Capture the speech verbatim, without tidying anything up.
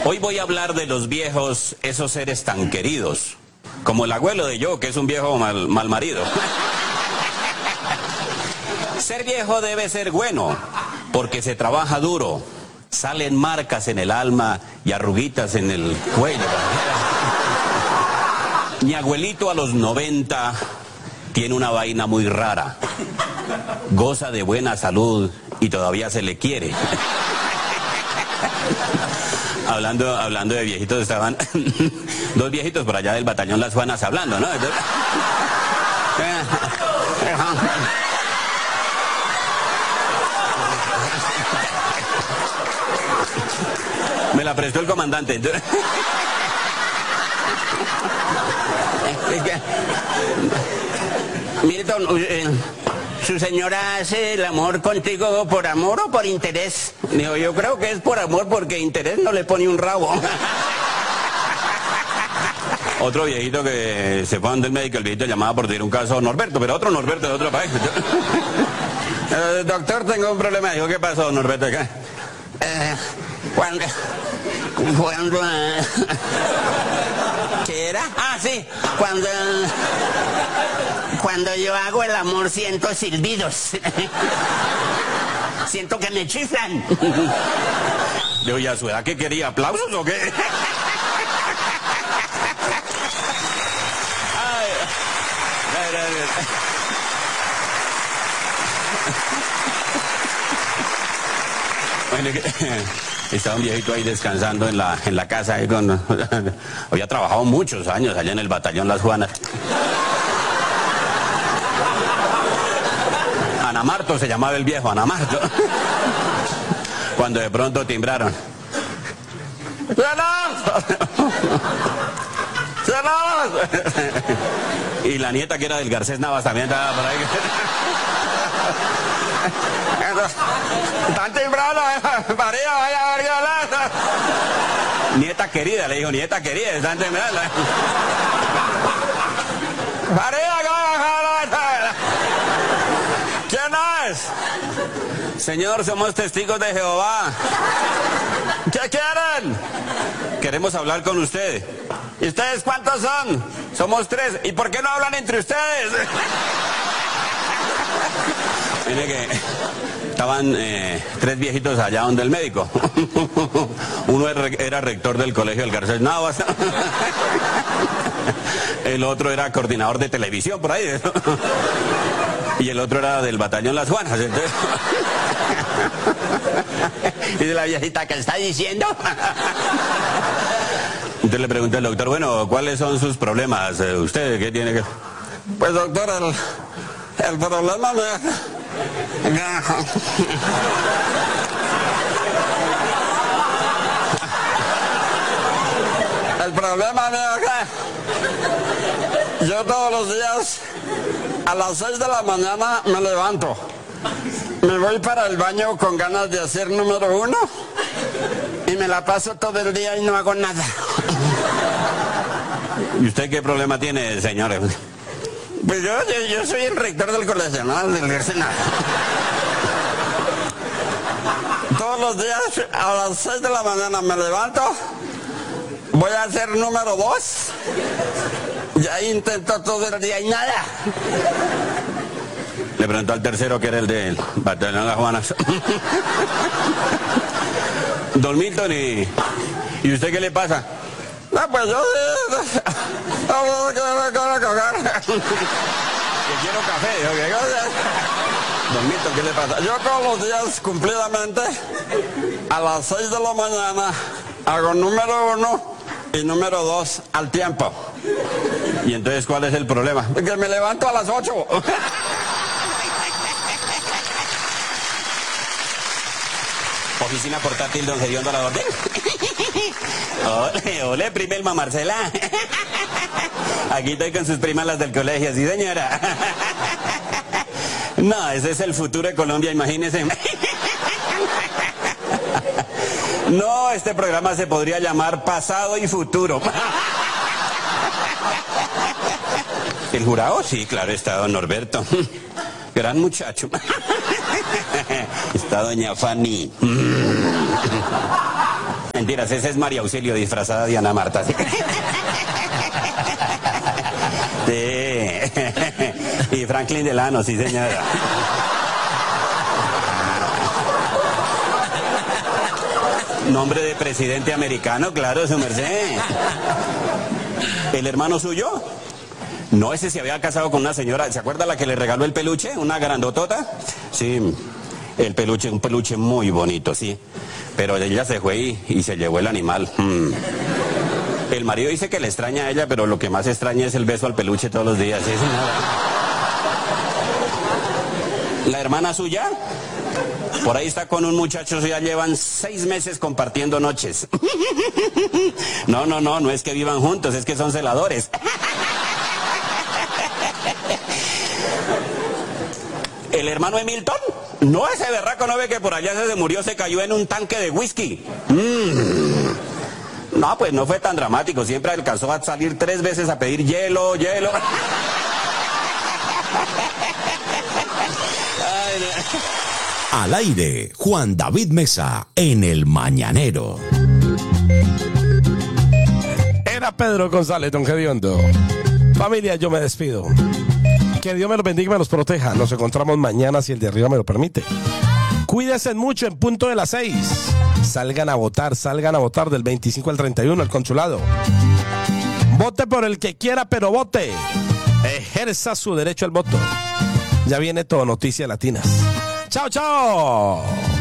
Hoy voy a hablar de los viejos, esos seres tan queridos, como el abuelo de yo, que es un viejo mal, mal marido. Ser viejo debe ser bueno, porque se trabaja duro, salen marcas en el alma y arruguitas en el cuello. Mi abuelito a los noventa tiene una vaina muy rara, goza de buena salud y todavía se le quiere. Hablando, hablando de viejitos, estaban dos viejitos por allá del batallón Las Juanas hablando, ¿no? Entonces, me la prestó el comandante. Entonces, Milton, eh, ¿su señora hace el amor contigo por amor o por interés? Digo, yo creo que es por amor, porque interés no le pone un rabo. Otro viejito que se fue donde el médico, el viejito llamaba por decir un caso Norberto, pero otro Norberto de otro país. eh, doctor, tengo un problema. Dijo, ¿qué pasó, Norberto? ¿Qué? Eh, cuando... Cuando... ¿Qué era? Ah, sí, cuando... Cuando yo hago el amor siento silbidos. Siento que me chiflan. Digo, ¿y a su edad qué quería? ¿Aplausos o qué? Ay, ay, ay, ay. Bueno, estaba un viejito ahí descansando en la, en la casa. Ahí con, había trabajado muchos años allá en el batallón Las Juanas. Anamarto se llamaba el viejo, Anamarto. Cuando de pronto timbraron. Y la nieta, que era del Garcés Navas, también estaba por ahí. Están timbrando, María, vaya a ver. Nieta querida, le dijo, nieta querida, están timbrando. María, ¿quién es? Señor, somos testigos de Jehová. ¿Qué quieren? Queremos hablar con usted. ¿Y ustedes cuántos son? Somos tres. ¿Y por qué no hablan entre ustedes? Mire que estaban eh, tres viejitos allá donde el médico. Uno era rector del colegio del Garcés Navas. El otro era coordinador de televisión por ahí. Y el otro era del batallón Las Juanas. Entonces... Y de la viejita, ¿qué está diciendo? Entonces le pregunté al doctor, bueno, ¿cuáles son sus problemas? ¿Usted qué tiene que...? Pues doctor, el, el problema me... El problema mío es que yo todos los días a las seis de la mañana me levanto, me voy para el baño con ganas de hacer número uno y me la paso todo el día y no hago nada. ¿Y usted qué problema tiene, señores? Pues yo, yo, yo soy el rector del colegio, ¿no? Del Garcés Navas. Todos los días a las seis de la mañana me levanto, voy a hacer número dos, y ahí intento todo el día y nada. Le preguntó al tercero, que era el del batallón Las Juanas. Don Milton, ¿y, ¿y usted qué le pasa? No, pues yo... Que quiero café. Don Milton, ¿qué le pasa? Yo todos los días, cumplidamente, a las seis de la mañana, hago número uno y número dos al tiempo. ¿Y entonces cuál es el problema? Que me levanto a las ocho. Oficina portátil, don Gediondo La Orden. Ole, ole, primelma Marcela. Aquí estoy con sus primas, las del colegio, sí señora. No, ese es el futuro de Colombia, imagínese. No, este programa se podría llamar Pasado y Futuro. ¿El jurado? Sí, claro, está don Norberto. Gran muchacho. Está doña Fanny. mentiras, esa es María Auxilio disfrazada de Ana Marta. ¿Sí? Sí. Y Franklin Delano, sí señora. Nombre de presidente americano, claro, su merced. ¿El hermano suyo? No, ese se había casado con una señora, ¿se acuerda la que le regaló el peluche? Una grandotota. Sí, el peluche, un peluche muy bonito, sí. Pero ella se fue y, y se llevó el animal. Hmm. El marido dice que le extraña a ella, pero lo que más extraña es el beso al peluche todos los días. ¿Sí, señora? ¿La hermana suya? Por ahí está con un muchacho, ya llevan seis meses compartiendo noches. No, no, no, no es que vivan juntos, es que son celadores. ¿El hermano Hamilton? No, ese berraco no ve que por allá se murió, se cayó en un tanque de whisky. Mm. No, pues no fue tan dramático, siempre alcanzó a salir tres veces a pedir hielo, hielo. Ay, no. Al aire, Juan David Mesa, en El Mañanero. Era Pedro González, don Gediondo. Familia, yo me despido. Que Dios me los bendiga y me los proteja. Nos encontramos mañana si el de arriba me lo permite. Cuídense mucho en punto de las seis. Salgan a votar, salgan a votar del veinticinco al treinta y uno al consulado. Vote por el que quiera, pero vote. Ejerza su derecho al voto. Ya viene todo Noticias Latinas. ¡Chao, chao!